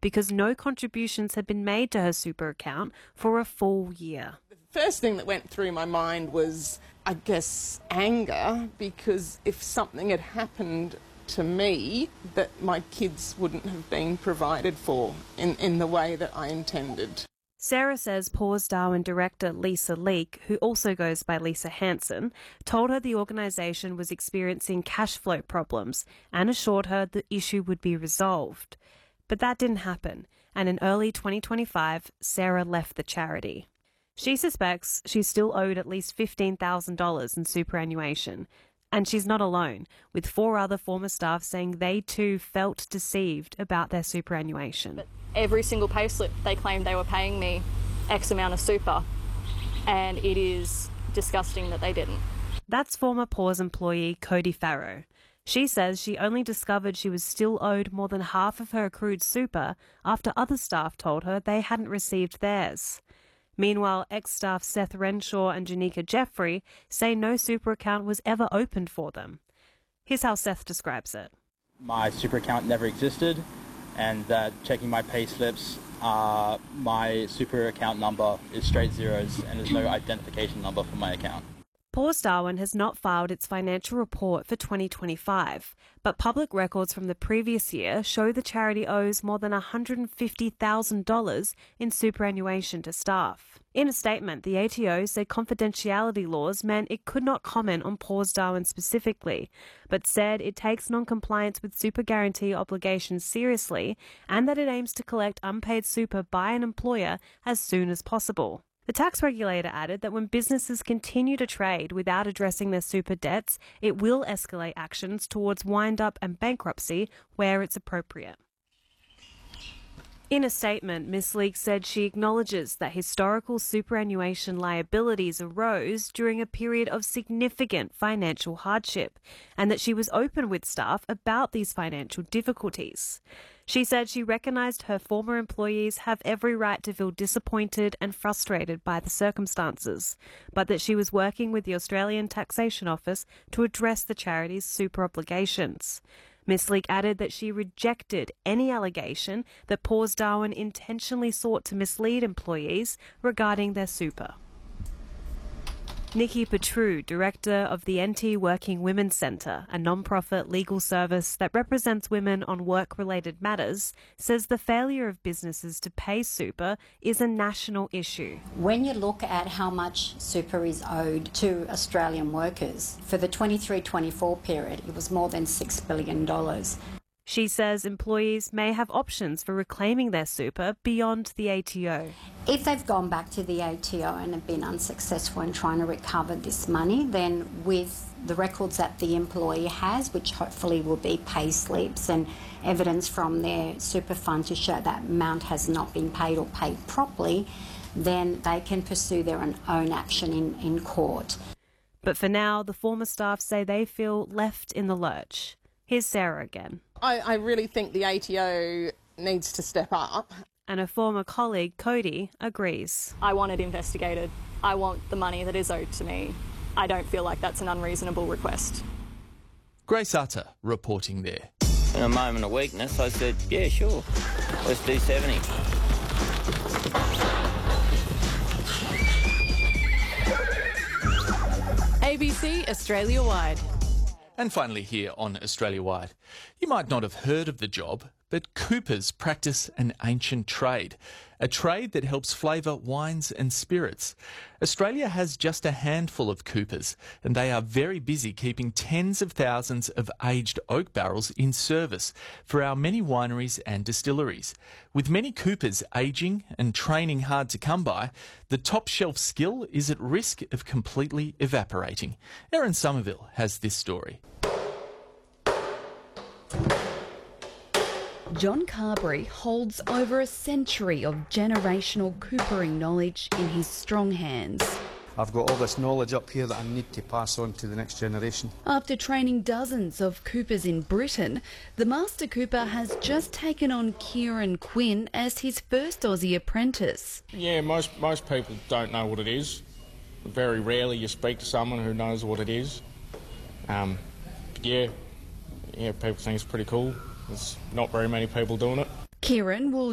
because no contributions had been made to her super account for a full year. The first thing that went through my mind was, I guess, anger, because if something had happened to me, that my kids wouldn't have been provided for in the way that I intended. Sarah says Paws Darwin director Lisa Leake, who also goes by Lisa Hanson, told her the organisation was experiencing cash flow problems and assured her the issue would be resolved. But that didn't happen, and in early 2025, Sarah left the charity. She suspects she's still owed at least $15,000 in superannuation. And she's not alone, with 4 other former staff saying they too felt deceived about their superannuation. But every single payslip, they claimed they were paying me X amount of super, and it is disgusting that they didn't. That's former Paws employee Cody Farrow. She says she only discovered she was still owed more than half of her accrued super after other staff told her they hadn't received theirs. Meanwhile, ex-staff Seth Renshaw and Janika Jeffrey say no super account was ever opened for them. Here's how Seth describes it. My super account never existed, and that checking my pay slips, my super account number is straight zeros and there's no identification number for my account. Paws Darwin has not filed its financial report for 2025, but public records from the previous year show the charity owes more than $150,000 in superannuation to staff. In a statement, the ATO said confidentiality laws meant it could not comment on Paws Darwin specifically, but said it takes non-compliance with super guarantee obligations seriously and that it aims to collect unpaid super by an employer as soon as possible. The tax regulator added that when businesses continue to trade without addressing their super debts, it will escalate actions towards wind-up and bankruptcy where it's appropriate. In a statement, Ms. Leake said she acknowledges that historical superannuation liabilities arose during a period of significant financial hardship and that she was open with staff about these financial difficulties. She said she recognised her former employees have every right to feel disappointed and frustrated by the circumstances, but that she was working with the Australian Taxation Office to address the charity's super obligations. Ms. Leake added that she rejected any allegation that Paws Darwin intentionally sought to mislead employees regarding their super. Nikki Petru, director of the NT Working Women's Centre, a non-profit legal service that represents women on work-related matters, says the failure of businesses to pay super is a national issue. When you look at how much super is owed to Australian workers, for the 23-24 period, it was more than $6 billion. She says employees may have options for reclaiming their super beyond the ATO. If they've gone back to the ATO and have been unsuccessful in trying to recover this money, then with the records that the employee has, which hopefully will be pay slips and evidence from their super fund to show that amount has not been paid or paid properly, then they can pursue their own action in court. But for now, the former staff say they feel left in the lurch. Here's Sarah again. I really think the ATO needs to step up. And a former colleague, Cody, agrees. I want it investigated. I want the money that is owed to me. I don't feel like that's an unreasonable request. Grace Utter reporting there. In a moment of weakness, I said, yeah, sure, let's do 70. ABC Australia Wide. And finally here on Australia Wide. You might not have heard of the job, but coopers practice an ancient trade, a trade that helps flavour wines and spirits. Australia has just a handful of coopers, and they are very busy keeping tens of thousands of aged oak barrels in service for our many wineries and distilleries. With many coopers ageing and training hard to come by, the top shelf skill is at risk of completely evaporating. Erin Somerville has this story. John Carberry holds over a century of generational coopering knowledge in his strong hands. I've got all this knowledge up here that I need to pass on to the next generation. After training dozens of coopers in Britain, the Master Cooper has just taken on Kieran Quinn as his first Aussie apprentice. Yeah, most people don't know what it is. Very rarely you speak to someone who knows what it is. Yeah, people think it's pretty cool. There's not very many people doing it. Kieran will